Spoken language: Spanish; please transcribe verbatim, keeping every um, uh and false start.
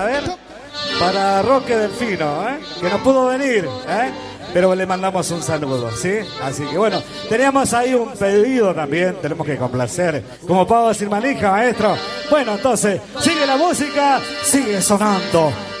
A ver, para Roque Delfino, ¿eh? Que no pudo venir, ¿eh? Pero le mandamos un saludo, ¿sí? Así que bueno, teníamos ahí un pedido también, tenemos que complacer. Como pago sin manija, maestro. Bueno, entonces, sigue la música, sigue sonando.